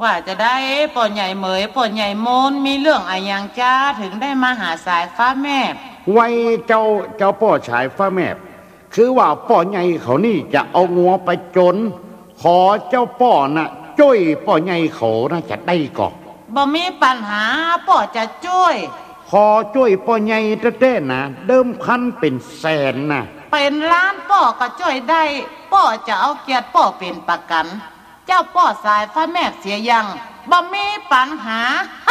ว่าจะได้ป่อใหญ่เหมยป่อใหญ่โมนมีเรื่องอะไรอย่างจ้าถึงได้มาหาสายฟ้าแม่ไว้เจ้าป่อฉายฟ้าแม่คือว่าป่อใหญ่เขานี่จะเอางัวไปจนขอเจ้าป่อน่ะจ้อยป่อใหญ่เขาน่าจะได้ก่อบ่มีปัญหาป่อจะช่วยขอจ้อยป่อใหญ่เต้ๆนะเดิมพันเป็นแสนนะเป็นล้านป่อก็ช่วยได้ป่อจะเอาเกียรติป่อเป็นประกันเจ้าป่อสายฟ้าแม่เสียยังบ่มีปัญหา